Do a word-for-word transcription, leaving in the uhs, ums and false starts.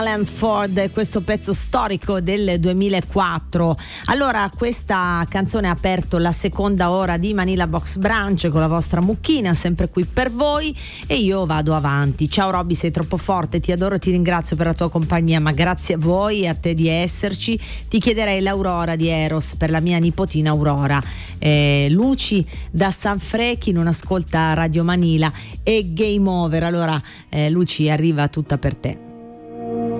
Alan Ford, questo pezzo storico del duemilaquattro. Allora, questa canzone ha aperto la seconda ora di Manila Box Brunch con la vostra mucchina, sempre qui per voi, e io vado avanti. Ciao Robby, sei troppo forte, ti adoro, ti ringrazio per la tua compagnia, ma grazie a voi e a te di esserci. Ti chiederei l'Aurora di Eros per la mia nipotina Aurora. Eh, Luci da San Frechi non ascolta Radio Manila e Game Over. Allora, eh, Luci, arriva tutta per te.